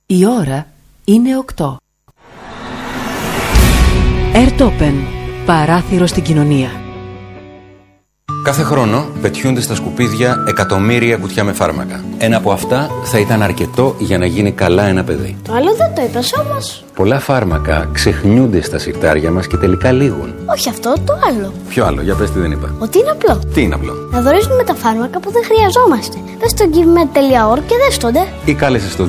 Η ώρα είναι 8. Airtopen. Παράθυρο στην κοινωνία. Κάθε χρόνο πετιούνται στα σκουπίδια εκατομμύρια κουτιά με φάρμακα. Ένα από αυτά θα ήταν αρκετό για να γίνει καλά ένα παιδί. Το άλλο δεν το είπες όμως. Πολλά φάρμακα ξεχνιούνται στα συρτάρια μας και τελικά λήγουν. Όχι αυτό, το άλλο. Ποιο άλλο, για πες τι δεν είπα. Ότι είναι απλό. Τι είναι απλό? Να δωρίζουμε τα φάρμακα που δεν χρειαζόμαστε. Δες στο givemed.org και δες τότε. Ή κάλεσε στο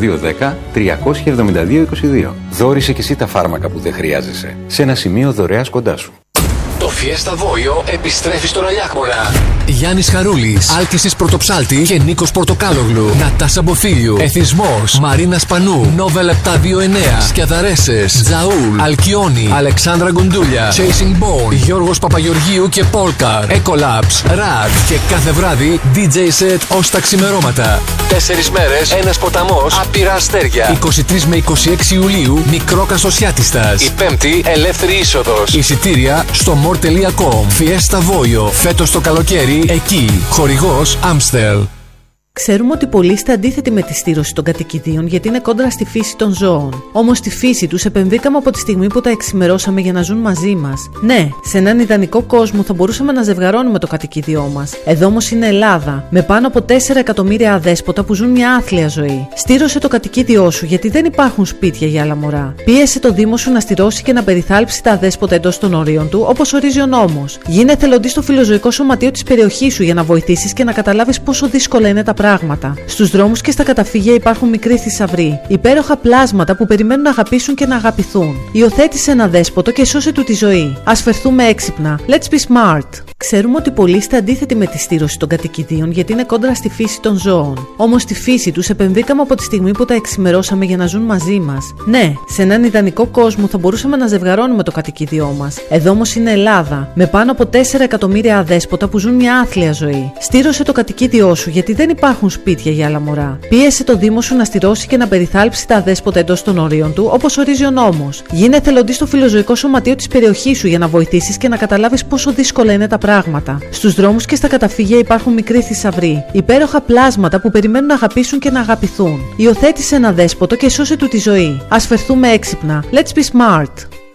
210-372-22. Δώρισε και εσύ τα φάρμακα που δεν χρειάζεσαι σε ένα σημείο δωρεάς κοντά σου. Το Fiesta Voio επιστρέφει στον Αλιάκμονα. Γιάννης Χαρούλης, Άλκησης Πρωτοψάλτη και Νίκος Πορτοκάλογλου. Νατάσα Μποφίλιου, Εθισμός, Μαρίνα Σπανού, Νόβελ 729, Σκιαδαρέσες, Τζαούλ, Αλκιόνι, Αλεξάνδρα Γκουντούλια, Chasing Bone, Γιώργος Παπαγεωργίου και Πόλκαρ, Ecolabs, Rad και κάθε βράδυ DJ set ως τα ξημερώματα. 4 μέρες, ένας ποταμός, άπειρα αστέρια. 23 με 26 Ιουλίου, μικρό Κασοσιάτιστας. Η Πέμπτη, ελεύθερη είσοδος. Εισιτήρια στο more.com. Fiesta Voio. Φέτος το καλοκαίρι εκεί. Χορηγός Amstel. Ξέρουμε ότι πολλοί είστε αντίθετοι με τη στήρωση των κατοικιδίων γιατί είναι κόντρα στη φύση των ζώων. Όμως στη φύση τους επενδύκαμε από τη στιγμή που τα εξημερώσαμε για να ζουν μαζί μας. Ναι, σε έναν ιδανικό κόσμο θα μπορούσαμε να ζευγαρώνουμε το κατοικίδιό μας. Εδώ όμως είναι Ελλάδα, με πάνω από 4 εκατομμύρια αδέσποτα που ζουν μια άθλια ζωή. Στήρωσε το κατοικίδιό σου γιατί δεν υπάρχουν σπίτια για άλλα μωρά. Πίεσε το Δήμο σου να στηρώσει και να περιθάλψει τα αδέσποτα εντός των ορίων του, όπως ορίζει ο νόμος. Γίνε εθελοντής στο φιλοζωικό σωματείο της περιοχής σου για να βοηθήσεις και να καταλάβεις πόσο δύσκολα είναι τα πράγματα. Στους δρόμους και στα καταφύγια υπάρχουν μικροί θησαυροί, υπέροχα πλάσματα που περιμένουν να αγαπήσουν και να αγαπηθούν. Υιοθέτησε ένα δέσποτο και σώσε του τη ζωή. Ας φερθούμε έξυπνα. Let's be smart. Ξέρουμε ότι πολλοί είστε αντίθετοι με τη στήρωση των κατοικιδίων γιατί είναι κόντρα στη φύση των ζώων. Όμως στη φύση τους επενδύκαμε από τη στιγμή που τα εξημερώσαμε για να ζουν μαζί μας. Ναι, σε έναν ιδανικό κόσμο θα μπορούσαμε να ζευγαρώνουμε το κατοικίδιό μας. Εδώ όμως είναι Ελλάδα, με πάνω από 4 εκατομμύρια αδέσποτα που ζουν μια άθλια ζωή. Στήρωσε το κατοικίδιό σου γιατί δεν υπάρχουν σπίτια για άλλα μωρά. Πίεσε το Δήμο σου να στηρώσει και να περιθάλψει τα αδέσποτα εντός των ορίων του, όπως ορίζει ο νόμος. Γίνε εθελοντής στο φιλοζωικό σωματείο της περιοχής σου για να βοηθήσεις και να καταλάβεις πόσο δύσκολα είναι τα πράγματα. Στους δρόμους και στα καταφύγια υπάρχουν μικροί θησαυροί, υπέροχα πλάσματα που περιμένουν να αγαπήσουν και να αγαπηθούν. Υιοθέτησε ένα δέσποτο και σώσε του τη ζωή. Ας φερθούμε έξυπνα. Let's be smart.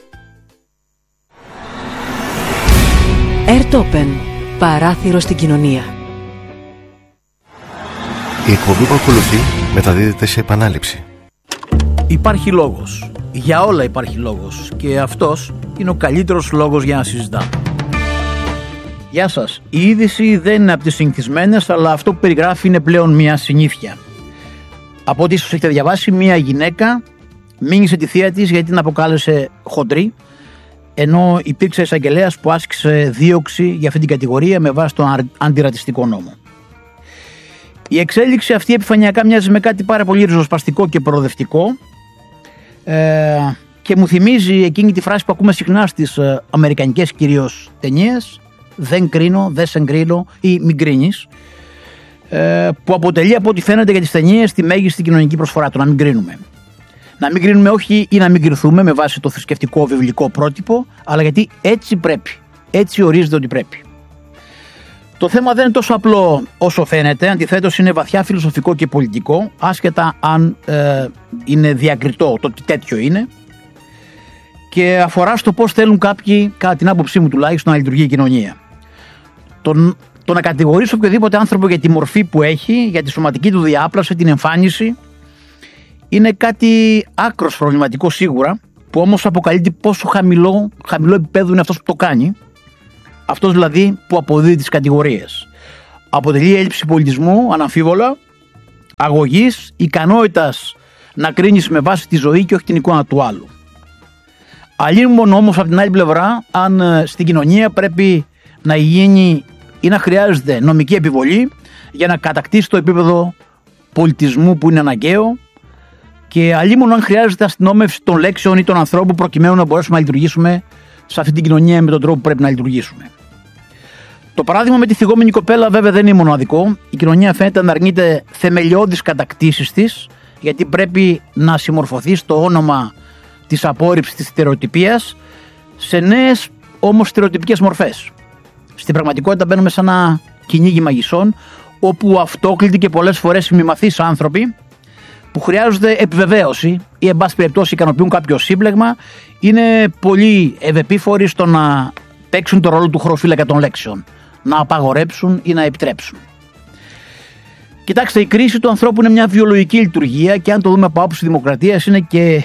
Airtopen. Παράθυρο στην κοινωνία. Η εκπομπή που ακολουθεί μεταδίδεται σε επανάληψη. Υπάρχει λόγος. Για όλα υπάρχει λόγος. Και αυτός είναι ο καλύτερος λόγος για να συζητάμε. Γεια σας. Η είδηση δεν είναι από τις συνηθισμένες, αλλά αυτό που περιγράφει είναι πλέον μια συνήθεια. Από ό,τι ίσως έχετε διαβάσει, μια γυναίκα μίλησε τη θεία της γιατί την αποκάλεσε χοντρή, ενώ υπήρξε εισαγγελέας που άσκησε δίωξη για αυτή την κατηγορία με βάση τον αντιρατσιστικό νόμο. Η εξέλιξη αυτή επιφανειακά μοιάζει με κάτι πάρα πολύ ριζοσπαστικό και προοδευτικό και μου θυμίζει εκείνη τη φράση που ακούμε συχνά στις αμερικανικές κυρίως ταινίες, δεν κρίνω, δεν σε εγκρίνω ή μην κρίνεις, που αποτελεί από ό,τι φαίνεται για τις ταινίες τη μέγιστη κοινωνική προσφορά, το να μην κρίνουμε. Να μην κρίνουμε όχι ή να μην κρυθούμε με βάση το θρησκευτικό βιβλικό πρότυπο, αλλά γιατί έτσι πρέπει, έτσι ορίζεται ότι πρέπει. Το θέμα δεν είναι τόσο απλό όσο φαίνεται, αντιθέτως είναι βαθιά φιλοσοφικό και πολιτικό, άσχετα αν είναι διακριτό το ότι τέτοιο είναι, και αφορά στο πώς θέλουν κάποιοι, κατά την άποψή μου τουλάχιστον, να λειτουργεί η κοινωνία. Το να κατηγορήσω οποιοδήποτε άνθρωπο για τη μορφή που έχει, για τη σωματική του διάπλαση, την εμφάνιση, είναι κάτι άκρος προβληματικό σίγουρα, που όμως αποκαλύπτει πόσο χαμηλό επίπεδο είναι αυτός που το κάνει. Αυτός δηλαδή που αποδίδει τις κατηγορίες. Αποτελεί έλλειψη πολιτισμού, αναμφίβολα, αγωγής, ικανότητας να κρίνεις με βάση τη ζωή και όχι την εικόνα του άλλου. Αλλήμον όμως από την άλλη πλευρά, αν στην κοινωνία πρέπει να γίνει ή να χρειάζεται νομική επιβολή για να κατακτήσει το επίπεδο πολιτισμού που είναι αναγκαίο, και αλλήμον αν χρειάζεται αστυνόμευση των λέξεων ή των ανθρώπων προκειμένου να μπορέσουμε να λειτουργήσουμε σε αυτή την κοινωνία με τον τρόπο που πρέπει να λειτουργήσουμε. Το παράδειγμα με τη θυγόμενη κοπέλα βέβαια δεν είναι μοναδικό. Η κοινωνία φαίνεται να αρνείται θεμελιώδεις κατακτήσεις της, γιατί πρέπει να συμμορφωθεί στο όνομα της απόρριψης της στερεοτυπίας σε νέες όμως στερεοτυπικές μορφές. Στην πραγματικότητα μπαίνουμε σε ένα κυνήγι μαγισσών, όπου αυτόκλητοι και πολλές φορές μημαθείς άνθρωποι που χρειάζονται επιβεβαίωση ή εν πάση περιπτώσει ικανοποιούν κάποιο σύμπλεγμα, είναι πολύ ευεπίφοροι στο να παίξουν το ρόλο του χωροφύλακα των λέξεων, να απαγορέψουν ή να επιτρέψουν. Κοιτάξτε, η κρίση του ανθρώπου είναι μια βιολογική λειτουργία και αν το δούμε από άποψη δημοκρατίας είναι και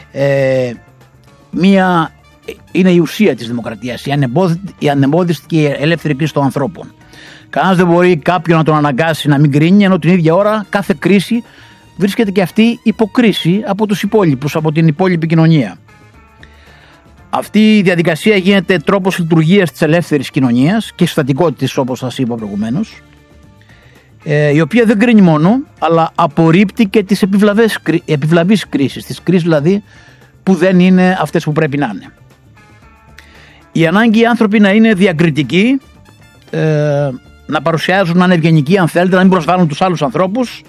είναι η ουσία της δημοκρατίας, η ανεμπόδιστη και η ελεύθερη κρίση των ανθρώπων. Κανένας δεν μπορεί κάποιον να τον αναγκάσει να μην κρίνει, ενώ την ίδια ώρα κάθε κρίση βρίσκεται και αυτή υποκρίση από τους υπόλοιπους, από την υπόλοιπη κοινωνία. Αυτή η διαδικασία γίνεται τρόπος λειτουργίας της ελεύθερης κοινωνίας και συστατικότητας, όπως σας είπα προηγουμένως, η οποία δεν κρίνει μόνο, αλλά απορρίπτει και τις επιβλαβείς κρίσεις, τις κρίσεις δηλαδή που δεν είναι αυτές που πρέπει να είναι. Η ανάγκη οι άνθρωποι να είναι διακριτικοί, να παρουσιάζουν, να είναι ευγενικοί αν θέλετε, να μην προσβάλλουν τους άλλους ανθρώπους,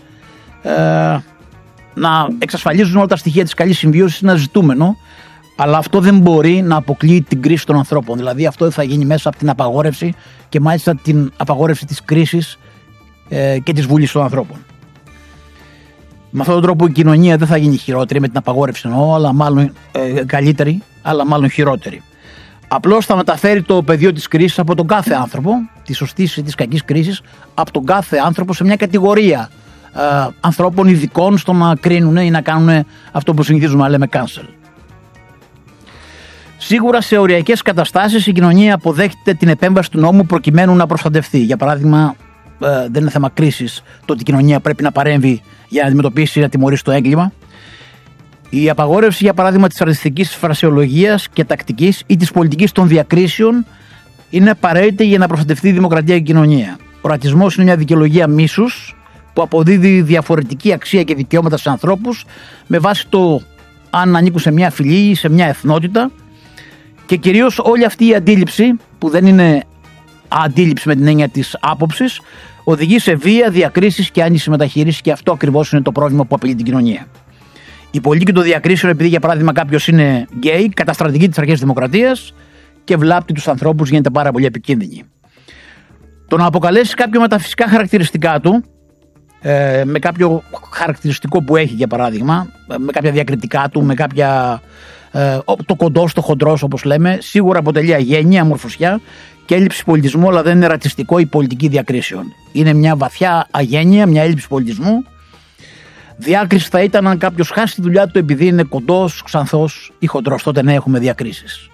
να εξασφαλίζουν όλα τα στοιχεία της καλής συμβίωσης, είναι ένα ζητούμενο, αλλά αυτό δεν μπορεί να αποκλείει την κρίση των ανθρώπων. Δηλαδή αυτό δεν θα γίνει μέσα από την απαγόρευση και μάλιστα την απαγόρευση της κρίσης και της βούλησης των ανθρώπων. Με αυτόν τον τρόπο η κοινωνία δεν θα γίνει χειρότερη, με την απαγόρευση εννοώ, αλλά μάλλον καλύτερη, αλλά μάλλον χειρότερη. Απλώς θα μεταφέρει το πεδίο της κρίσης από τον κάθε άνθρωπο, της σωστής ή της κακής κρίσης, από τον κάθε άνθρωπο σε μια κατηγορία ανθρώπων ειδικών στο να κρίνουν ή να κάνουν αυτό που συνηθίζουμε να λέμε cancel. Σίγουρα σε οριακές καταστάσεις η κοινωνία αποδέχεται την επέμβαση του νόμου προκειμένου να προστατευτεί. Για παράδειγμα, δεν είναι θέμα κρίσης το ότι η κοινωνία πρέπει να παρέμβει για να αντιμετωπίσει ή να τιμωρήσει το έγκλημα. Η απαγόρευση, για παράδειγμα, της ρατσιστικής φρασεολογίας και τακτικής ή της πολιτικής των διακρίσεων είναι απαραίτητη για να προστατευτεί η δημοκρατία και η κοινωνία. Ο ρατσισμός είναι μια δικαιολογία μίσους που αποδίδει διαφορετική αξία και δικαιώματα σε ανθρώπους με βάση το αν ανήκουν σε μια φυλή ή σε μια εθνότητα, και κυρίως όλη αυτή η αντίληψη, που δεν είναι αντίληψη με την έννοια της άποψης, οδηγεί σε βία, διακρίσεις και άνηση μεταχείριση, και αυτό ακριβώς είναι το πρόβλημα που απειλεί την κοινωνία. Η πολιτική των διακρίσεων, επειδή για παράδειγμα κάποιος είναι γκέι, καταστρατηγεί τις αρχές της δημοκρατίας και βλάπτει τους ανθρώπους, γίνεται πάρα πολύ επικίνδυνη. Το να αποκαλέσει κάποιο με τα φυσικά χαρακτηριστικά του, με κάποιο χαρακτηριστικό που έχει για παράδειγμα, με κάποια διακριτικά του, με κάποια το κοντός, το χοντρός όπως λέμε, σίγουρα αποτελεί αγένεια, αμορφωσιά και έλλειψη πολιτισμού, αλλά δεν είναι ρατσιστικό ή πολιτική διακρίσεων. Είναι μια βαθιά αγένεια, μια έλλειψη πολιτισμού. Διάκριση θα ήταν αν κάποιος χάσει τη δουλειά του επειδή είναι κοντός, ξανθός ή χοντρός. Τότε ναι, έχουμε διακρίσεις.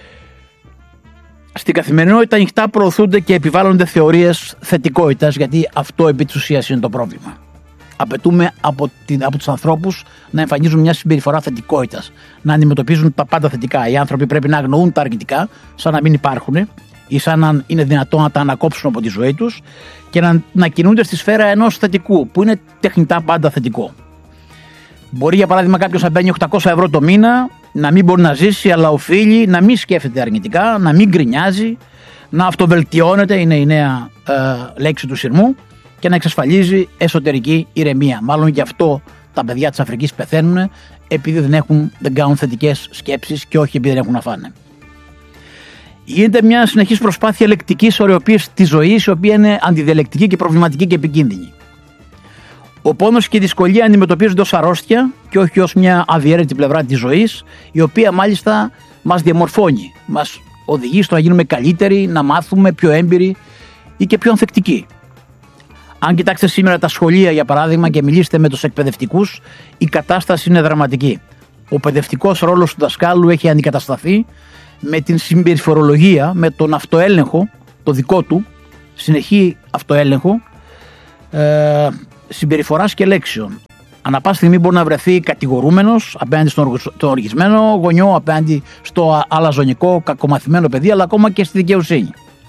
Στην καθημερινότητα ανοιχτά προωθούνται και επιβάλλονται θεωρίες θετικότητας, γιατί αυτό επί της ουσίας είναι το πρόβλημα. Απαιτούμε από τους ανθρώπους να εμφανίζουν μια συμπεριφορά θετικότητας, να αντιμετωπίζουν τα πάντα θετικά. Οι άνθρωποι πρέπει να αγνοούν τα αρνητικά, σαν να μην υπάρχουν ή σαν να είναι δυνατόν να τα ανακόψουν από τη ζωή τους και να κινούνται στη σφαίρα ενός θετικού, που είναι τεχνητά πάντα θετικό. Μπορεί για παράδειγμα κάποιος να παίρνει 800 ευρώ το μήνα, να μην μπορεί να ζήσει, αλλά οφείλει να μην σκέφτεται αρνητικά, να μην γκρινιάζει, να αυτοβελτιώνεται, είναι η νέα λέξη του σειρμού, και να εξασφαλίζει εσωτερική ηρεμία. Μάλλον γι' αυτό τα παιδιά της Αφρικής πεθαίνουν, επειδή δεν κάνουν θετικές σκέψεις και όχι επειδή δεν έχουν να φάνε. Γίνεται μια συνεχής προσπάθεια λεκτικής ωρεοποίησης της ζωής, η οποία είναι αντιδιαλεκτική και προβληματική και επικίνδυνη. Ο πόνος και η δυσκολία αντιμετωπίζονται ως αρρώστια και όχι ως μια αδιέρετη πλευρά της ζωής, η οποία μάλιστα μας διαμορφώνει, μας οδηγεί στο να γίνουμε καλύτεροι, να μάθουμε πιο έμπειροι ή και πιο ανθεκτικοί. Αν κοιτάξετε σήμερα τα σχολεία για παράδειγμα και μιλήσετε με τους εκπαιδευτικούς, η κατάσταση είναι δραματική. Ο παιδευτικός ρόλος του δασκάλου έχει αντικατασταθεί με την συμπεριφορολογία, με τον αυτοέλεγχο, το δικό του, συνεχή αυτοέλεγχο συμπεριφοράς και λέξεων. Ανά πάση στιγμή μπορεί να βρεθεί κατηγορούμενος απέναντι στον οργισμένο γονιό, απέναντι στο αλαζονικό, κακομαθημένο παιδί, αλλά ακόμα και στη δικαιοσύνη.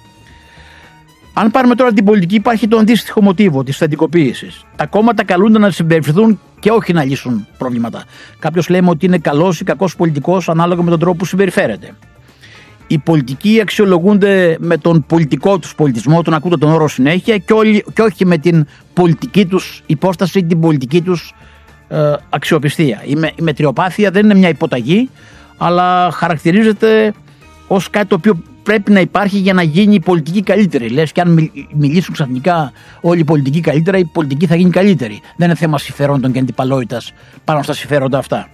Αν πάρουμε τώρα την πολιτική, υπάρχει το αντίστοιχο μοτίβο της θετικοποίησης. Τα κόμματα καλούνται να συμπεριφερθούν και όχι να λύσουν προβλήματα. Κάποιος λέμε ότι είναι καλός ή κακός πολιτικός ανάλογα με τον τρόπο που συμπεριφέρεται. Οι πολιτικοί αξιολογούνται με τον πολιτικό τους πολιτισμό, τον ακούτε τον όρο συνέχεια, και όχι με την πολιτική τους υπόσταση ή την πολιτική τους αξιοπιστία. Η μετριοπάθεια δεν είναι μια υποταγή, αλλά χαρακτηρίζεται ως κάτι το οποίο πρέπει να υπάρχει για να γίνει η πολιτική καλύτερη. Λες και αν μιλήσουν ξαφνικά όλοι οι πολιτικοί καλύτερα, η πολιτική θα γίνει καλύτερη. Δεν είναι θέμα συμφερόντων και αντιπαλότητας πάνω στα συμφέροντα αυτά.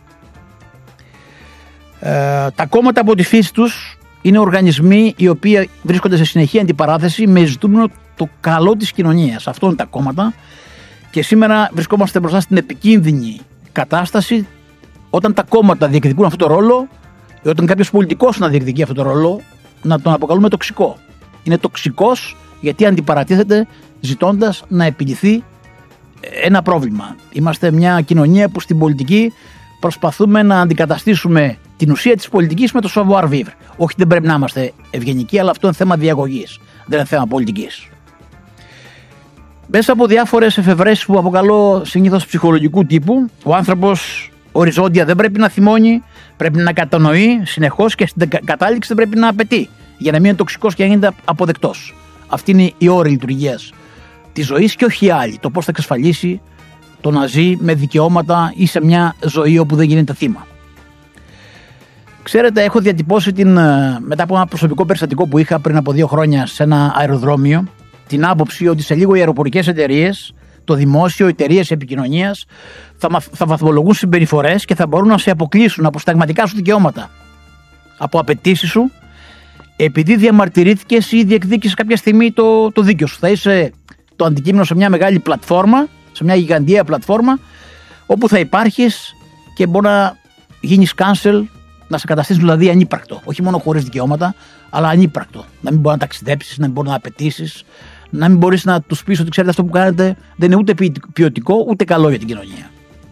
Τα κόμματα από τη φύση τους είναι οργανισμοί οι οποίοι βρίσκονται σε συνεχή αντιπαράθεση με ζητούμενο το καλό της κοινωνίας. Αυτό είναι τα κόμματα. Και σήμερα βρισκόμαστε μπροστά στην επικίνδυνη κατάσταση όταν τα κόμματα διεκδικούν αυτό το ρόλο, ή όταν κάποιος πολιτικός να διεκδικεί αυτό το ρόλο, να τον αποκαλούμε τοξικό. Είναι τοξικός γιατί αντιπαρατίθεται ζητώντας να επιλυθεί ένα πρόβλημα. Είμαστε μια κοινωνία που στην πολιτική προσπαθούμε να αντικαταστήσουμε την ουσία της πολιτικής με το savoir vivre. Όχι, δεν πρέπει να είμαστε ευγενικοί, αλλά αυτό είναι θέμα διαγωγής, δεν είναι θέμα πολιτικής. Μέσα από διάφορες εφευρέσεις που αποκαλώ συνήθως ψυχολογικού τύπου, ο άνθρωπος οριζόντια δεν πρέπει να θυμώνει, πρέπει να κατανοεί συνεχώς και στην κατάληξη δεν πρέπει να απαιτεί, για να μην είναι τοξικός και να γίνεται αποδεκτός. Αυτή είναι η όρη λειτουργίας της ζωής και όχι η άλλη. Το πώς θα εξασφαλίσει το να ζει με δικαιώματα ή σε μια ζωή όπου δεν γίνεται θύμα. Ξέρετε, έχω διατυπώσει μετά από ένα προσωπικό περιστατικό που είχα πριν από 2 χρόνια σε ένα αεροδρόμιο, την άποψη ότι σε λίγο οι αεροπορικές εταιρείες, το δημόσιο, οι εταιρείες επικοινωνίας θα βαθμολογούν συμπεριφορές και θα μπορούν να σε αποκλείσουν από συνταγματικά σου δικαιώματα, από απαιτήσεις σου, επειδή διαμαρτυρήθηκες ή διεκδίκησες κάποια στιγμή το δίκαιο σου. Θα είσαι το αντικείμενο σε μια μεγάλη πλατφόρμα, σε μια γιγαντιαία πλατφόρμα, όπου θα υπάρχεις και μπορεί να γίνεις cancel, να σε καταστήσεις δηλαδή ανύπαρκτο. Όχι μόνο χωρίς δικαιώματα, αλλά ανύπαρκτο. Να μην μπορεί να ταξιδέψεις, να μην μπορεί να απαιτήσεις, να μην μπορείς να τους πεις ότι ξέρετε αυτό που κάνετε δεν είναι ούτε ποιοτικό ούτε καλό για την κοινωνία.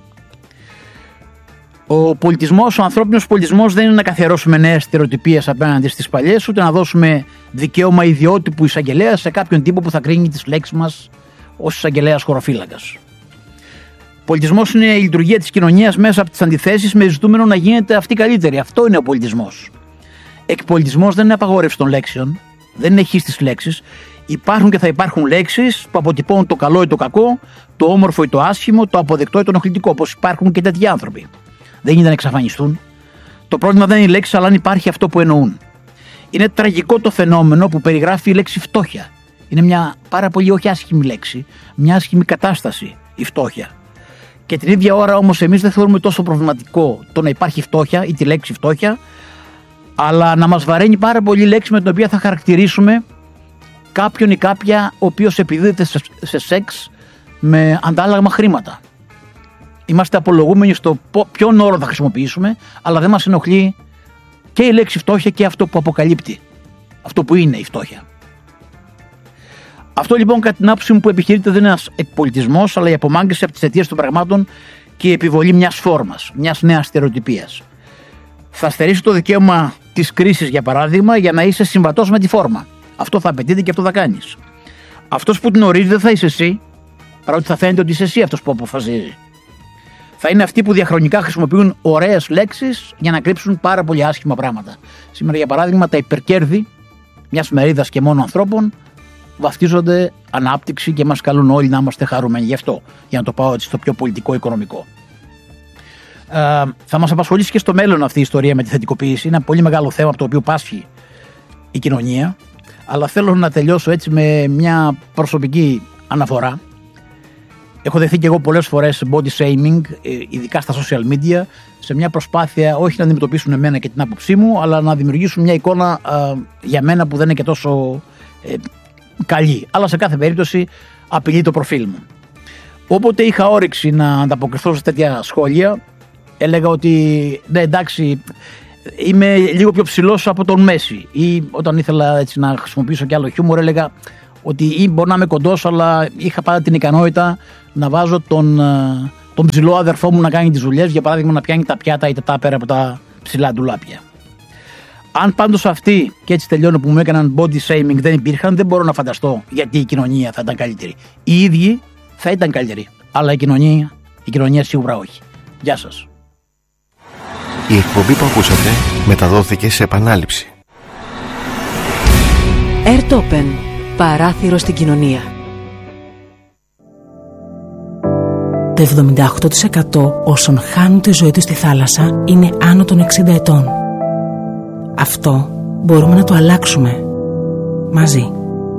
Ο πολιτισμός, ο ανθρώπινος πολιτισμός δεν είναι να καθιερώσουμε νέες στερεοτυπίες απέναντι στις παλιές, ούτε να δώσουμε δικαίωμα ιδιότυπου εισαγγελέα σε κάποιον τύπο που θα κρίνει τις λέξεις μας ως εισαγγελέας χωροφύλακας. Πολιτισμός είναι η λειτουργία της κοινωνίας μέσα από τις αντιθέσεις με ζητούμενο να γίνεται αυτή καλύτερη. Αυτό είναι ο πολιτισμός. Εκπολιτισμός δεν είναι απαγόρευση των λέξεων, δεν είναι χύς στις λέξεις. Υπάρχουν και θα υπάρχουν λέξεις που αποτυπώνουν το καλό ή το κακό, το όμορφο ή το άσχημο, το αποδεκτό ή το ενοχλητικό, όπως υπάρχουν και τέτοιοι άνθρωποι. Δεν γίνεται να εξαφανιστούν. Το πρόβλημα δεν είναι οι λέξεις, αλλά αν υπάρχει αυτό που εννοούν. Είναι τραγικό το φαινόμενο που περιγράφει η λέξη φτώχεια. Είναι μια πάρα πολύ όχι άσχημη λέξη, μια άσχημη κατάσταση η φτώχεια. Και την ίδια ώρα όμως εμείς δεν θεωρούμε τόσο προβληματικό το να υπάρχει φτώχεια ή τη λέξη φτώχεια, αλλά να μας βαραίνει πάρα πολύ η λέξη με την οποία θα χαρακτηρίσουμε κάποιον ή κάποια ο οποίος επιδίδεται σε σεξ με αντάλλαγμα χρήματα. Είμαστε απολογούμενοι στο ποιον όρο θα χρησιμοποιήσουμε, αλλά δεν μας ενοχλεί και η λέξη φτώχεια και αυτό που αποκαλύπτει, αυτό που είναι η φτώχεια. Αυτό λοιπόν κατά την άποψή μου που επιχειρείται δεν είναι ένας εκπολιτισμός, αλλά η απομάκρυνση από τις αιτίες των πραγμάτων και η επιβολή μιας φόρμας, μιας νέας στερεοτυπίας. Θα στερήσει το δικαίωμα της κρίσης, για παράδειγμα, για να είσαι συμβατός με τη φόρμα. Αυτό θα απαιτείται και αυτό θα κάνεις. Αυτός που την ορίζει δεν θα είσαι εσύ, παρότι θα φαίνεται ότι είσαι εσύ αυτός που αποφασίζει. Θα είναι αυτοί που διαχρονικά χρησιμοποιούν ωραίες λέξεις για να κρύψουν πάρα πολύ άσχημα πράγματα. Σήμερα, για παράδειγμα, τα υπερκέρδη μιας μερίδας και μόνο ανθρώπων βαφτίζονται ανάπτυξη και μας καλούν όλοι να είμαστε χαρούμενοι γι' αυτό, για να το πάω έτσι στο πιο πολιτικό-οικονομικό. Θα μας απασχολήσει και στο μέλλον αυτή η ιστορία με τη θετικοποίηση. Είναι ένα πολύ μεγάλο θέμα από το οποίο πάσχει η κοινωνία. Αλλά θέλω να τελειώσω έτσι με μια προσωπική αναφορά. Έχω δεχθεί και εγώ πολλές φορές body shaming, ειδικά στα social media, σε μια προσπάθεια όχι να αντιμετωπίσουν εμένα και την άποψή μου, αλλά να δημιουργήσουν μια εικόνα για μένα που δεν είναι και τόσο καλή. Αλλά σε κάθε περίπτωση απειλεί το προφίλ μου. Όποτε είχα όρεξη να ανταποκριθώ σε τέτοια σχόλια, έλεγα ότι ναι, εντάξει, είμαι λίγο πιο ψηλός από τον Μέση. Ή όταν ήθελα έτσι να χρησιμοποιήσω και άλλο χιούμορ, έλεγα ότι ή μπορεί να είμαι κοντός, αλλά είχα πάντα την ικανότητα να βάζω τον ψηλό αδερφό μου να κάνει τις δουλειές, για παράδειγμα να πιάνει τα πιάτα ή τα τάπερα από τα ψηλά ντουλάπια. Αν πάντως αυτοί, και έτσι τελειώνω, που μου έκαναν body shaming δεν υπήρχαν, δεν μπορώ να φανταστώ γιατί η κοινωνία θα ήταν καλύτερη. Οι ίδιοι θα ήταν καλύτεροι, αλλά η κοινωνία σίγουρα όχι. Γεια σας. Η εκπομπή που ακούσατε μεταδόθηκε σε επανάληψη. Airtopen. Παράθυρο στην κοινωνία. Το 78% όσων χάνουν τη ζωή τους στη θάλασσα είναι άνω των 60 ετών. Αυτό μπορούμε να το αλλάξουμε μαζί.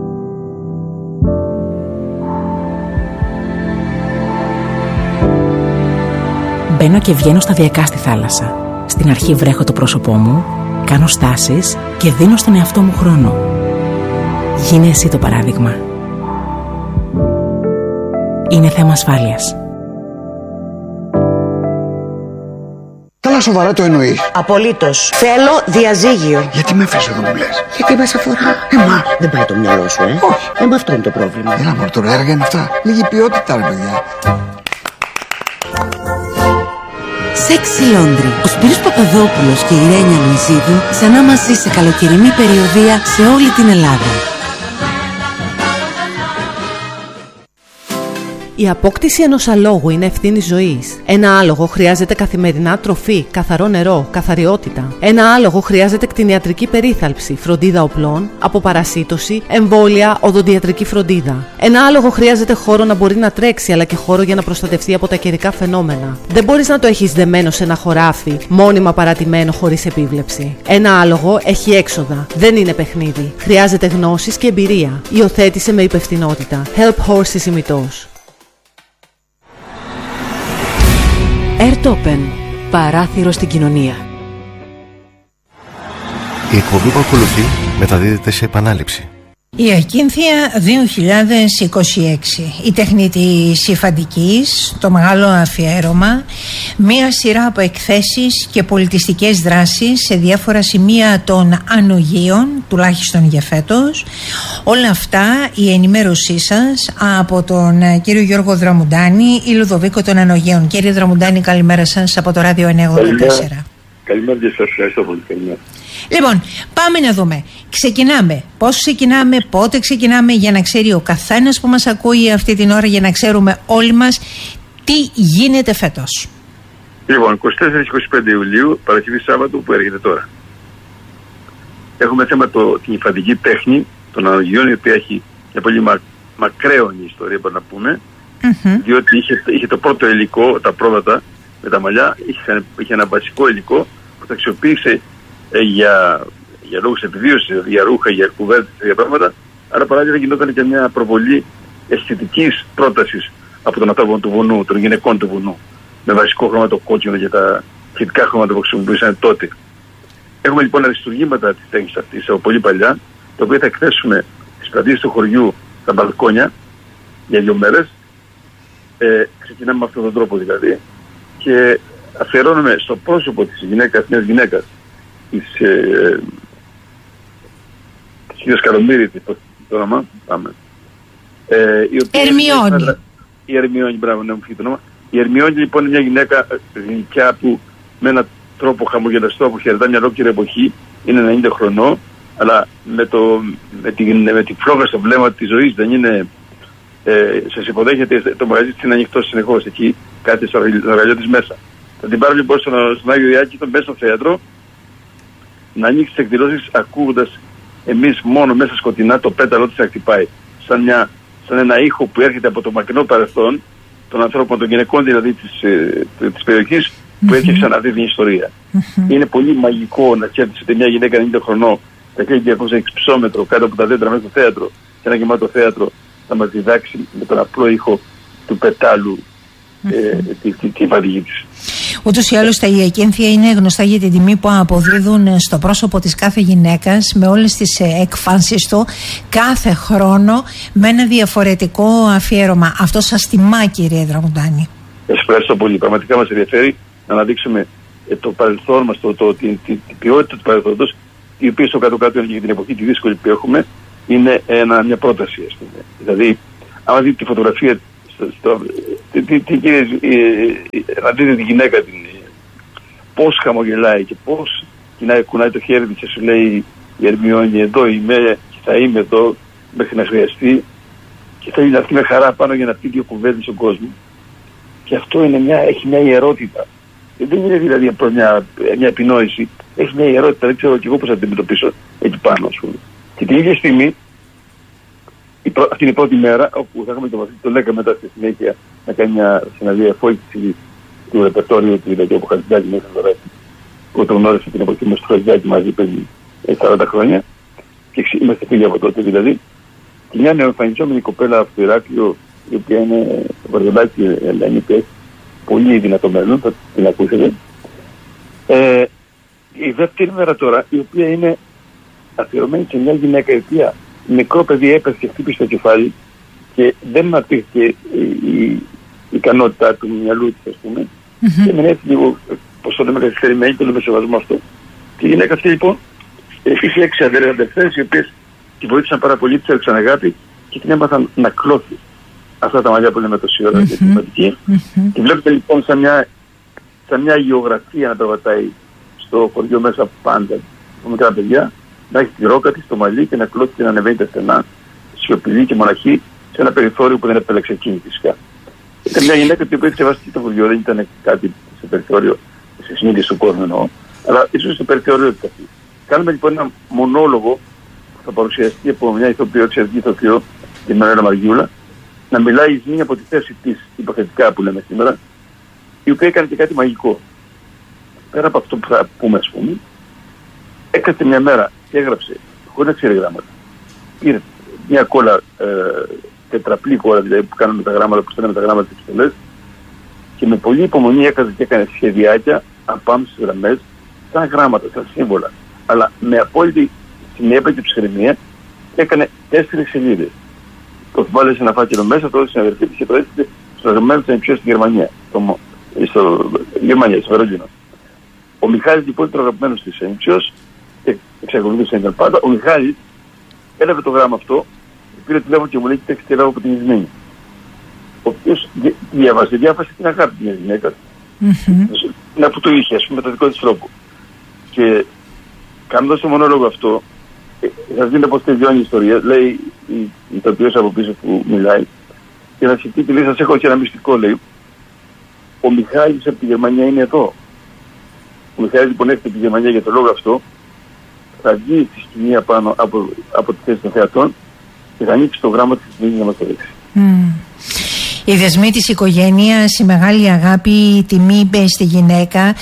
Μπαίνω και βγαίνω σταδιακά στη θάλασσα. Στην αρχή βρέχω το πρόσωπό μου, κάνω στάσεις και δίνω στον εαυτό μου χρόνο. Γίνε εσύ το παράδειγμα. Είναι θέμα ασφάλειας. Καλά σοβαρά το εννοείς? Απολύτως. Θέλω διαζύγιο. Γιατί με έφερες εδώ μου λες? Γιατί μας αφορά εμάς. Δεν πάει το μυαλό σου, Όχι. Με αυτό είναι το πρόβλημα. Έλα μωρέ, τώρα έργα είναι αυτά. Λίγη ποιότητα ρε παιδιά. Sexy Laundry. Ο Σπύρος Παπαδόπουλος και η Ρένια Μιζίδου ξανά μαζί σε καλοκαιρινή περιοδεία σε όλη την Ελλάδα. Η απόκτηση ενός αλόγου είναι ευθύνη ζωής. Ένα άλογο χρειάζεται καθημερινά τροφή, καθαρό νερό, καθαριότητα. Ένα άλογο χρειάζεται κτηνιατρική περίθαλψη, φροντίδα οπλών, αποπαρασίτωση, εμβόλια, οδοντιατρική φροντίδα. Ένα άλογο χρειάζεται χώρο να μπορεί να τρέξει, αλλά και χώρο για να προστατευτεί από τα καιρικά φαινόμενα. Δεν μπορείς να το έχεις δεμένο σε ένα χωράφι, μόνιμα παρατημένο χωρίς επίβλεψη. Ένα άλογο έχει έξοδα. Δεν είναι παιχνίδι. Χρειάζεται γνώσεις και εμπειρία. Υιοθέτησε με υπευθυνότητα. Help Horses ημιτός. Airtopen. Παράθυρο στην κοινωνία. Η εκπομπή που ακολουθεί μεταδίδεται σε επανάληψη. Η Ακίνθια 2026, η τεχνητή υφαντικής, το μεγάλο αφιέρωμα, μία σειρά από εκθέσεις και πολιτιστικές δράσεις σε διάφορα σημεία των Ανογείων, τουλάχιστον για φέτος. Όλα αυτά η ενημέρωσή σας από τον κύριο Γιώργο Δραμουντάνη, η Λουδοβίκο των Ανογείων. Κύριε Δραμουντάνη, καλημέρα σας από το Ράδιο 984. Καλημέρα και σας ευχαριστώ πολύ. Καλημέρα. Λοιπόν, πάμε να δούμε. Ξεκινάμε. Πώς ξεκινάμε, πότε ξεκινάμε, για να ξέρει ο καθένας που μας ακούει αυτή την ώρα, για να ξέρουμε όλοι μας τι γίνεται φέτος. Λοιπόν, 24-25 Ιουλίου, Παρασκευή Σάββατο που έρχεται τώρα. Έχουμε θέμα την υφαντική τέχνη των Ανογείων, η οποία έχει μια πολύ μακραίωνη ιστορία, μπορούμε να πούμε, διότι είχε το πρώτο υλικό, τα πρόβατα με τα μαλλιά, είχε ένα βασικό υλικό που τα αξιοποίησε για λόγους επιβίωσης, για ρούχα, για κουβέρτες, για πράγματα. Άρα παράλληλα γινόταν και μια προβολή αισθητικής πρότασης από τον ανθρώπων του βουνού, των γυναικών του βουνού, με βασικό χρώμα το κόκκινο και τα σχετικά χρώματα που χρησιμοποιούσαν τότε. Έχουμε λοιπόν αριστουργήματα της τέχνης αυτής από πολύ παλιά, τα οποία θα εκθέσουμε στις πλατείες του χωριού, στα μπαλκόνια, για 2 μέρες. Ξεκινάμε με αυτόν τον τρόπο δηλαδή και αφιερώνουμε στο πρόσωπο της γυναίκας, μιας γυναίκας, της κυρίας Καλομύρη, το όνομα, πάμε. Ερμιόνη. Η Ερμιόνη, μπράβο, ναι, μου φύγει το όνομα. Η Ερμιόνη λοιπόν είναι μια γυναίκα γλυκιά που με έναν τρόπο χαμογελαστό που χαιρετά μια ολόκληρη εποχή, είναι 90 χρονών, αλλά με τη φλόγα στο βλέμμα της ζωής, δεν είναι, σας υποδέχεται, το μαγαζί της είναι ανοιχτό συνεχώς, εκεί κάτι στο αργαλιό της μέσα. Θα την πάρω λοιπόν στον Άγιο Ιάκη, μέσα στο θέατρο, να ανοίξει τις εκδηλώσεις ακούγοντας εμείς μόνο μέσα σκοτεινά το πέταλο της να χτυπάει. Σαν ένα ήχο που έρχεται από το μακρινό παρελθόν των ανθρώπων, των γυναικών δηλαδή της περιοχής, που έρχεται ξαναδεί την ιστορία. Είναι πολύ μαγικό να σκέφτεσαι ότι μια γυναίκα 90 χρονών τα 1206 ψώμετρο κάτω από τα δέντρα μέσα στο θέατρο, σε ένα γεμάτο θέατρο, θα μας διδάξει με τον απλό ήχο του πετάλου τη φαντική της. Ούτως ή άλλως τα Ακίνθια είναι γνωστά για την τιμή που αποδίδουν στο πρόσωπο της κάθε γυναίκας, με όλες τις εκφάνσεις του, κάθε χρόνο με ένα διαφορετικό αφιέρωμα. Αυτό σας τιμά, κύριε Δραμουντάνη? Ευχαριστώ πολύ. Πραγματικά μας ενδιαφέρει να αναδείξουμε το παρελθόν μας, την ποιότητα του παρελθόντος, η οποία στο κάτω-κάτω είναι για την εποχή τη δύσκολη που έχουμε, είναι μια πρόταση, ας πούμε. Δηλαδή, άμα δείτε τη φωτογραφία, να δείτε τη γυναίκα πώς χαμογελάει και πώς κουνάει το χέρι της και σου λέει η Ερμιόνη, εδώ είμαι και θα είμαι εδώ μέχρι να χρειαστεί, και θέλει να έρθει με χαρά πάνω για να πει 2 κουβέντες στον κόσμο. Και αυτό έχει μια ιερότητα. Δεν είναι δηλαδή απλώς μια επινόηση, έχει μια ιερότητα, δεν ξέρω και εγώ πώς θα την αντιμετωπίσω εκεί πάνω, ας πούμε. Και την ίδια στιγμή, αυτή είναι η πρώτη μέρα όπου θα έχουμε τον Λέκα μετά στη συνέχεια να κάνει μια συναντία φώτιση του ρεπερτόριου του Ιλιακού Χατζηδάκη μέσα στο Ρέτη, που τον γνώρισε την εποχή μας του Χατζηδάκη μαζί πριν 40 χρόνια και είμαστε φίλοι από τότε δηλαδή. Και μια νεοεμφανιζόμενη κοπέλα από το Ηράκλειο, η οποία είναι το Βαρδολάκι Ελένη, που έχει πολύ δυνατό μέλλον, θα την ακούσετε. Η δεύτερη μέρα τώρα, η οποία είναι αφιερωμένη σε μια γυναίκα η οποία μικρό παιδί έπεσε και χτύπησε το κεφάλι και δεν απήχε η ικανότητά του μυαλού της, ας πούμε. Και με έτσι λίγο, πώς το λέμε, καθυστερημένη, το λέμε σεβασμό αυτό. Και η γυναίκα αυτή λοιπόν είχε 6 αδερφές, οι οποίες τη βοήθησαν πάρα πολύ, της έδειξαν αγάπη και την έμαθαν να κλώθει αυτά τα μαλλιά που λέμε τόση ώρα και σημαντική. Τη βλέπετε λοιπόν σαν μια γεωγραφία να περπατάει στο χωριό μέσα πάντα από μικρά παιδιά, να έχει τη ρόκα της στο μαλλί και να κλώθει και να ανεβαίνει τα στενά, σιωπηλή και μοναχή, σε ένα περιθώριο που δεν επέλεξε εκείνη φυσικά. Ήταν μια γυναίκα που είχε σεβαστεί το χωριό, δεν ήταν κάτι σε περιθώριο, σε συνείδηση του κόσμου εννοώ, αλλά ίσως στο περιθώριο της αυτή. Κάνουμε λοιπόν ένα μονόλογο που θα παρουσιαστεί από μια ηθοποιό, εξαιρετική ηθοποιό, την Μανουέλα Μαργιούλα, να μιλάει εις μία από τη θέση της, υποθετικά που λέμε σήμερα, η οποία έκανε και κάτι μαγικό. Πέρα από αυτό που θα πούμε, ας πούμε, έκατσε μια μέρα και έγραψε, χωρίς να ξέρει γράμματα. Πήρε μια κόλλα, τετραπλή κόλλα, δηλαδή που κάνουμε τα γράμματα, που στέλνουμε τα γράμματα της επιστολές, και με πολλή υπομονή έκατσε και έκανε σχεδιάκια απάνω στις γραμμές, σαν γράμματα, σαν σύμβολα. Αλλά με απόλυτη συνέπεια και ψυχραιμία έκανε 4 σελίδες. Το βάλε σε ένα φάκελο μέσα, το έδωσε στην αδερφή της και το έστειλε στο αγαπημένο της στην Γερμανία. Στο Βερολίνο. Ο Μιχάλης λοιπόν ήταν ο αγαπημένος της Ενίψιος και εξακολουθούσε να ήταν πάντα. Ο Μιχάλης έλαβε το γράμμα αυτό, πήρε τηλέφωνο και μου λέει: κοιτάξτε, έλαβα από την Ισμένη. Ο οποίος διάβασε την αγάπη μιας γυναίκας. Να που το είχε, ας πούμε, με το δικό της τρόπο. Και κάνοντας το μονόλογο αυτό, θα δείτε πώς τελειώνει η ιστορία. Λέει η ηθοποιός από πίσω που μιλάει, και να σκεφτεί και λέει: σας έχω και ένα μυστικό, λέει. Ο Μιχάλης από τη Γερμανία είναι εδώ. Ο Μιχάλης λοιπόν έρχεται από τη Γερμανία για το λόγο αυτό, θα βγει στη σκηνή απάνω από τη θέση των θεατών και θα ανοίξει το γράμμα της Ισμένης να μας το δείξει. Οι δεσμοί της οικογένειας, η μεγάλη αγάπη, η τιμή στη γυναίκα,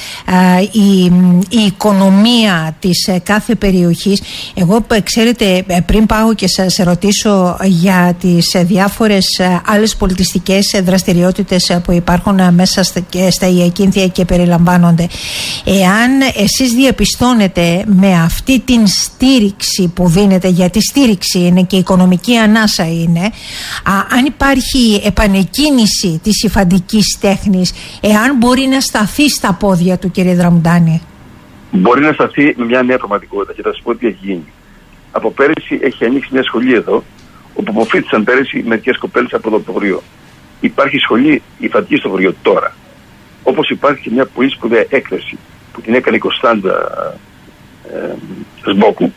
η οικονομία της κάθε περιοχής. Εγώ, ξέρετε, πριν πάω και σας ρωτήσω για τις διάφορες άλλες πολιτιστικές δραστηριότητες που υπάρχουν μέσα στα Ιακίνθια και περιλαμβάνονται, εάν εσείς διαπιστώνετε με αυτή την στήριξη που δίνετε, γιατί στήριξη είναι και οικονομική ανάσα είναι, αν υπάρχει επανεκκίνηση της υφαντικής τέχνης, εάν μπορεί να σταθεί στα πόδια του, κύριε Δραμουντάνη? Μπορεί να σταθεί με μια νέα πραγματικότητα και θα σας πω τι έχει γίνει. Από πέρυσι έχει ανοίξει μια σχολή εδώ, όπου αποφύτησαν πέρυσι μερικές κοπέλες από το χωριό. Υπάρχει σχολή υφαντική στο χωριό τώρα. Όπως υπάρχει και μια πολύ σπουδαία έκθεση που την έκανε η Κωνσταντζα Σμπόκου,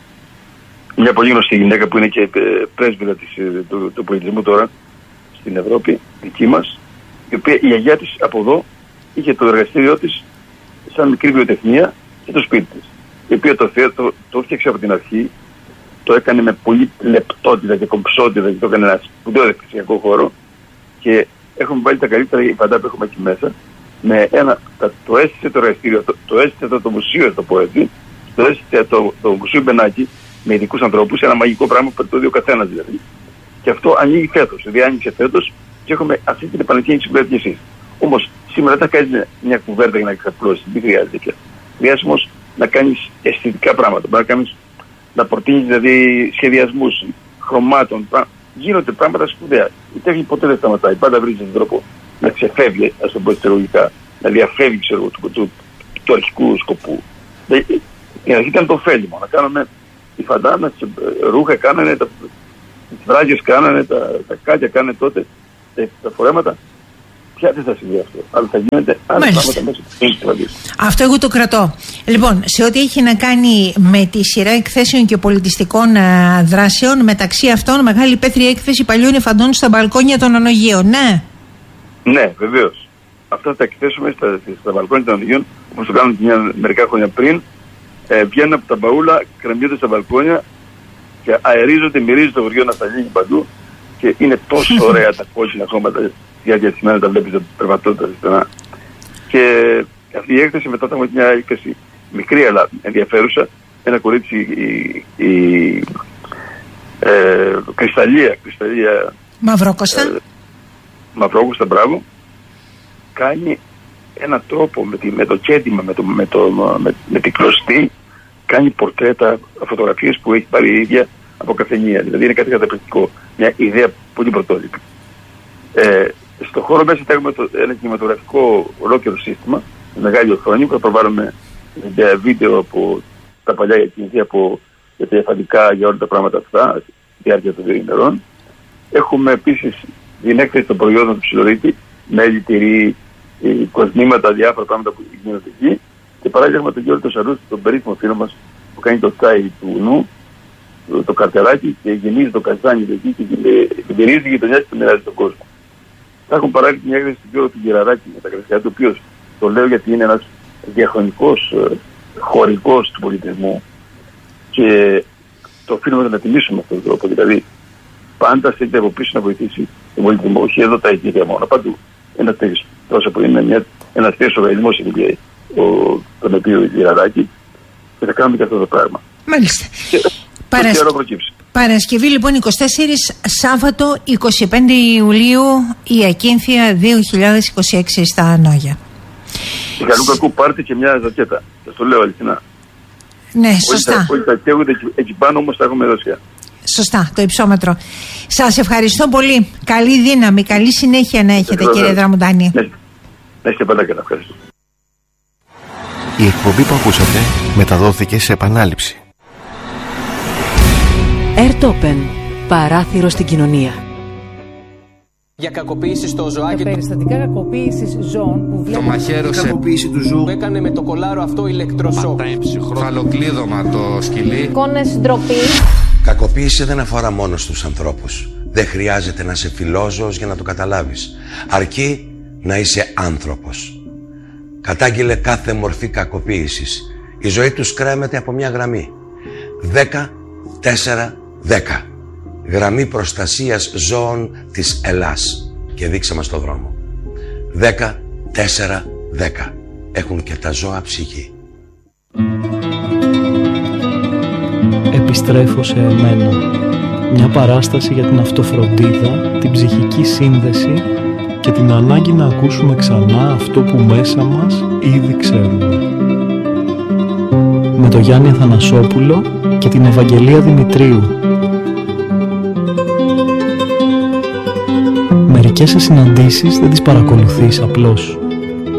μια πολύ γνωστή γυναίκα που είναι και πρέσβυρα του πολιτισμού τώρα στην Ευρώπη, δική μας, η οποία η γιαγιά της από εδώ είχε το εργαστήριό της σαν μικρή βιοτεχνία και το σπίτι της, η οποία το έφτιαξε από την αρχή, το έκανε με πολύ λεπτότητα και κομψότητα και το έκανε ένα σπουδαίο εκκλησιακό χώρο και έχουμε βάλει τα καλύτερα υφαντά που έχουμε εκεί μέσα, με το έστησε το εργαστήριο, το έστησε το μουσείο, το πω έτσι, το έστησε το μουσείο Μπενάκη με ειδικούς ανθρώπους, ένα μαγικό πράγμα που το δει ο καθένας δηλαδή. Και αυτό ανοίγει φέτος, δηλαδή άνοιξε φέτος και έχουμε αυτή την επανεκκίνηση που λέτε εσείς. Όμως σήμερα δεν θα κάνεις μια κουβέρτα για να εξαπλώσεις, δεν χρειάζεται πια. Χρειάζεται όμως να κάνεις αισθητικά πράγματα, να προτείνεις δηλαδή σχεδιασμούς χρωμάτων, γίνονται πράγματα σπουδαία. Η τέχνη ποτέ δεν σταματάει, πάντα βρίσκει τον τρόπο να ξεφεύγει, ας το πω εισαγωγικά, να διαφεύγει του αρχικού σκοπού. Η αρχή ήταν το ωφέλιμο, να κάνουμε υφαντά, ρούχα κάνανε, τις βράγες κάνανε, τα κάκια κάνανε τότε, τα φορέματα. Πια δεν θα συμβεί αυτό, αλλά θα γίνεται άλλα πράγματα μέσα από τις. Αυτό εγώ το κρατώ. Λοιπόν, σε ό,τι έχει να κάνει με τη σειρά εκθέσεων και πολιτιστικών δράσεων, μεταξύ αυτών μεγάλη υπαίθρια έκθεση παλιών υφαντών στα μπαλκόνια των Ανογείων, ναι. Ναι, βεβαίως. Αυτά θα εκθέσουμε στα μπαλκόνια των Ανογείων, όπως το κάνουμε μερικά χρόνια πριν. Βγαίνουν από τα μπαούλα, κρεμιούνται στα μπαλκόνια και αερίζονται, μυρίζει το χωριό να τα λύγει παντού και είναι τόσο ωραία τα κόκκινα χώματα διατηρημένα, τα βλέπεις περπατώντας στενά. Και αυτή η έκθεση μετά θα έχουμε μια έκθεση μικρή αλλά ενδιαφέρουσα ένα κορίτσι, η Κρυσταλλία Μαυρόκοστα, μπράβο, κάνει ένα τρόπο με το κέντημα, με την κλωστή, κάνει πορτρέτα, φωτογραφίες που έχει πάρει η ίδια από καφενεία. Δηλαδή είναι κάτι καταπληκτικό, μια ιδέα πολύ πρωτότυπη. Στο χώρο μέσα θα έχουμε ένα κινηματογραφικό ολόκληρο σύστημα, μεγάλη οθόνη που θα προβάλλουμε για βίντεο από τα παλιά για τα εφαντικά, για όλα τα πράγματα αυτά, στη διάρκεια των 2 ημερών. Έχουμε επίσης την έκθεση των προϊόντων του Ψιλορίτη, μέλι, τυρί, κοσμήματα, διάφορα πράγματα που γίνονται εκεί. Και παράλληλα έχουμε τον Γιώργο Σαρούστη, τον περίφημο φίλο μας που κάνει το τσάι του νου, το καρτελάκι, και γεμίζει το καζάνι εκεί και γυρίζει τη γειτονιά και μοιράζει τον κόσμο. Θα έχουν παράλληλα την έκθεση του Γιώργου του Γεραράκη με τα κρασιά του, ο οποίος, το λέω γιατί είναι ένας διαχρονικός χωρικός του πολιτισμού και το οφείλουμε να τιμήσουμε αυτόν τον τρόπο. Δηλαδή, πάντα στέλνεται από πίσω να βοηθήσει τον πολιτισμό, όχι εδώ τα αιτήρια μόνο, παντού. Ένα τέτοιο, τόσο που είναι ένα τέτοιο οργανισμό είναι τον οποίο Γεραράκη, και θα κάνουμε και αυτό το πράγμα. Μάλιστα. Παρασκευή λοιπόν 24, Σάββατο 25 Ιουλίου, η Ακίνθια 2026 στα Νόγια. Καλού κακού πάρτε και μια ζακέτα. Θα το λέω αληθινά. Ναι, σωστά. Όλοι τα καίγονται εκεί πάνω, όμως τα έχουμε δώσει. Σωστά, το υψόμετρο. Σας ευχαριστώ πολύ. Καλή δύναμη, καλή συνέχεια να έχετε, κύριε Δραμουντάνη. Να είστε πάντα καλά, ευχαριστώ. Η εκπομπή που ακούσατε μεταδόθηκε σε επανάληψη. Airtopen, παράθυρο στην κοινωνία. Για κακοποίηση στο ζωάκι. Τα περιστατικά κακοποίησης ζώων που το μαχαίρωσε. Κακοποίηση του ζώου. Που έκανε με το κολάρο αυτό ηλεκτροσόκ. Φαλοκλείδωμα το σκυλί. Εικόνες ντροπή. Κακοποίηση δεν αφορά μόνο στους ανθρώπους. Δεν χρειάζεται να είσαι φιλόζωος για να το καταλάβεις. Αρκεί να είσαι άνθρωπος. Κατάγγειλε κάθε μορφή κακοποίησης. Η ζωή τους κρέμεται από μια γραμμή. 10-4-10. Γραμμή προστασίας ζώων της Ελλάς. Και δείξε μας το δρόμο. 10-4-10. Έχουν και τα ζώα ψυχή. Επιστρέφω σε εμένα. Μια παράσταση για την αυτοφροντίδα, την ψυχική σύνδεση και την ανάγκη να ακούσουμε ξανά αυτό που μέσα μας ήδη ξέρουμε. Με τον Γιάννη Αθανασόπουλο και την Ευαγγελία Δημητρίου. Μερικές συναντήσεις δεν τις παρακολουθείς απλώς.